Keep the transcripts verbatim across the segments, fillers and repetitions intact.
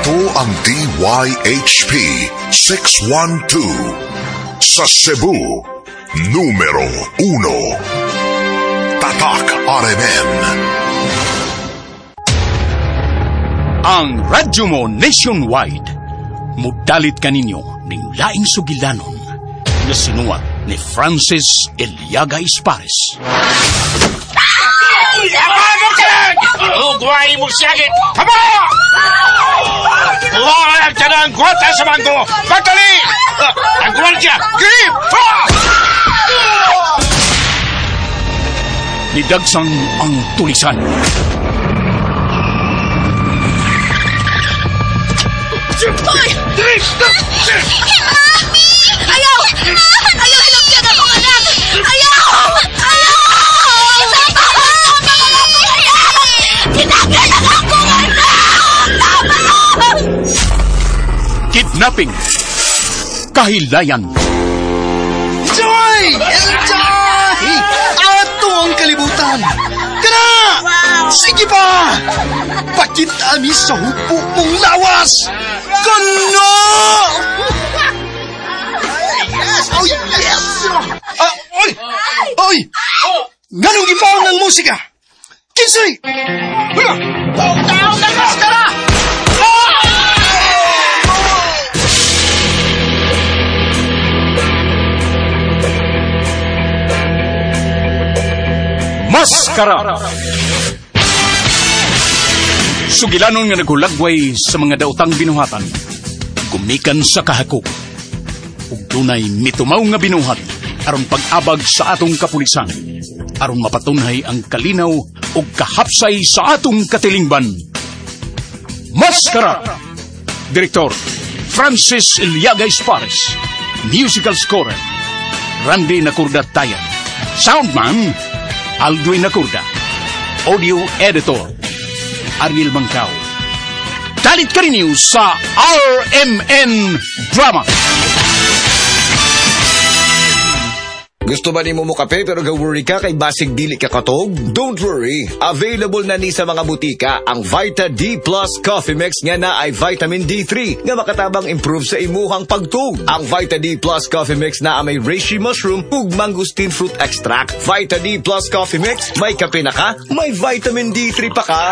Ito ang D Y H P six one two sa Cebu, numero uno. Tatak R M N. Ang radyo mo nationwide, mudalit kaninyo ning laing sugilanon na sinuwat ni Francis Eliaga Espares. Ugway mo siyagit! Haba! Huwag ang tanang gwata sa manggo! Batali! Ang gwardya! Grip! Nidagsang ang tulisan. Hoy! Ayaw! Ayaw! Hilagyan akong anak! Ayaw! Ayaw! Isama! Kinagyan akong anak! Tama! Kidnapping. Kahilayan. Joy! Joy! Ato ang kalibutan! Kana! Sige pa! Bakit ami sa hupo mong lawas? Kano! Yes! Oh, yes! Ah, oy! Oy! Ganong gipaon ng musika? Kinsay! Hala! Tao ng maskara! Maskara. Sugilanon nga nagulagway sa mga daotang binuhatan, gumikan sa kahakog. Ug dunay mitumaw nga binuhat aron pag-abag sa atong kapulisan, aron mapatunhay ang kalinaw ug kahapsay sa atong katilingban. Maskara. Direktor Francis Eliaga Espares. Musical scorer Randy Nacurda Tayan. Soundman Aldwin Nacurda. Audio editor Ariel Mancao. Dalit ka rin sa R M N Drama. Gusto ba ni mo mo kape pero ga-worry ka kay basig dili ka katog? Don't worry. Available na ni sa mga butika ang Vita D Plus Coffee Mix nga na ay vitamin D three nga makatabang improve sa imuhang pagtug. Ang Vita D Plus Coffee Mix na may reishi mushroom ug mangosteen fruit extract. Vita D Plus Coffee Mix, may kape na ka, may vitamin D three pa ka.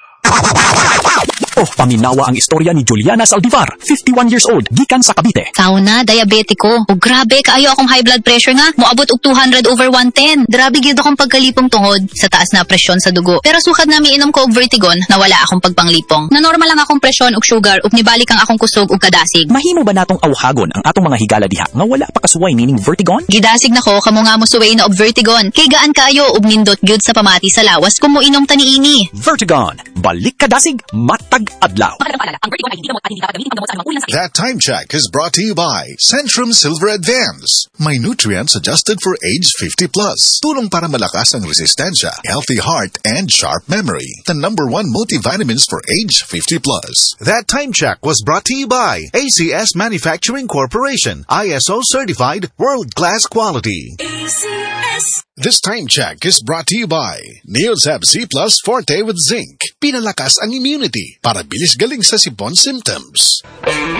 Oh, paminawa ang istorya ni Juliana Saldivar, fifty-one years old, gikan sa Cavite. Tao na, diabetiko. O grabe, kaayo akong high blood pressure nga. Moabot og two hundred over one ten. Grabe gyud akong pagkalipong tungod sa taas na presyon sa dugo. Pero sukad na miinom ko og Vertigon, nawala akong pagpanglipong. Na normal lang akong presyon ug sugar ug nibalik ang akong kusog ug kadasig. Mahimo ba natong awhagon ang atong mga higala diha nga wala pa kasuway nining Vertigon? Gidasig nako kamo nga mo suway na og Vertigon. Kay gaan kaayo ug nindot gyud sa pamati sa lawas kung moinom ta niini. Vertigon, balik kadasig, matag adlaw. That time check is brought to you by Centrum Silver Advance. May nutrients adjusted for age fifty plus. Tulong para malakas ang resistensya, healthy heart, and sharp memory. The number one multivitamins for age fifty plus. That time check was brought to you by A C S Manufacturing Corporation. I S O certified world-class quality. A C S. This time check is brought to you by Neosab C Plus Forte with Zinc. Pinalakas ang immunity para bilis galing sa sipon symptoms.